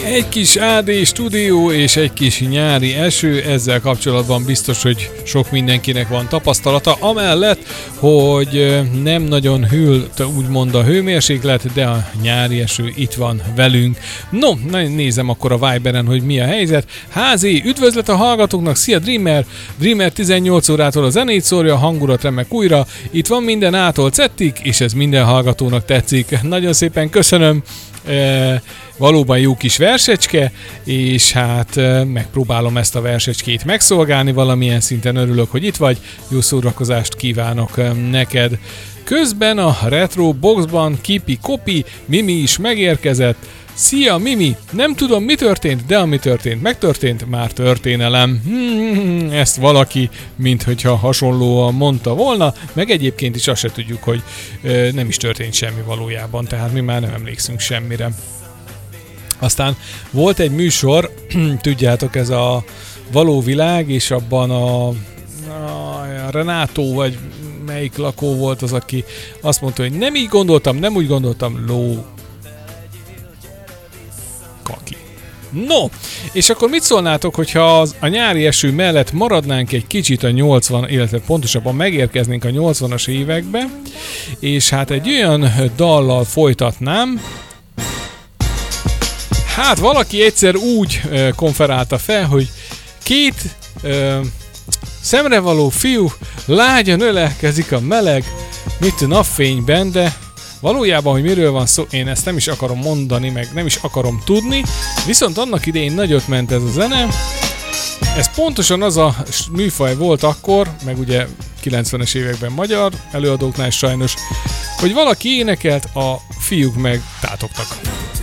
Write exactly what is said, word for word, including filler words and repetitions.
Egy kis á dé stúdió és egy kis nyári eső, ezzel kapcsolatban biztos, hogy sok mindenkinek van tapasztalata, amellett, hogy nem nagyon hűl, úgymond a hőmérséklet, de a nyári eső itt van velünk. No, nézem akkor a Viberen, hogy mi a helyzet. Házi, üdvözlet a hallgatóknak, szia Dreamer! Dreamer tizennyolc órától a zenét szórja, a hangulat remek újra, itt van minden ától cettik, és ez minden hallgatónak tetszik. Nagyon szépen köszönöm! E, valóban jó kis versecske, és hát e, megpróbálom ezt a versecskét megszolgálni, valamilyen szinten örülök, hogy itt vagy, jó szórakozást kívánok e, neked. Közben a Retro Boxban Kipi Kopi, Mimi is megérkezett. Szia Mimi, nem tudom mi történt, de ami történt, megtörtént, már történelem. Hmm, ezt valaki, minthogyha hasonlóan mondta volna, meg egyébként is azt se tudjuk, hogy ö, nem is történt semmi valójában, tehát mi már nem emlékszünk semmire. Aztán volt egy műsor, tudjátok, ez a Való Világ, és abban a, a Renátó, vagy melyik lakó volt az, aki azt mondta, hogy nem így gondoltam, nem úgy gondoltam, ló. Kaki. No, és akkor mit szólnátok, hogyha az, a nyári eső mellett maradnánk egy kicsit a nyolcvan, illetve pontosabban megérkeznénk a nyolcvanas évekbe, és hát egy olyan dallal folytatnám, hát valaki egyszer úgy ö, konferálta fel, hogy két ö, szemrevaló fiú lágyan ölelkezik a meleg, mit a napfényben, de valójában, hogy miről van szó, én ezt nem is akarom mondani, meg nem is akarom tudni, viszont annak idején nagyot ment ez a zene. Ez pontosan az a műfaj volt akkor, meg ugye kilencvenes években magyar előadóknál sajnos, hogy valaki énekelt, a fiúk meg tátogtak.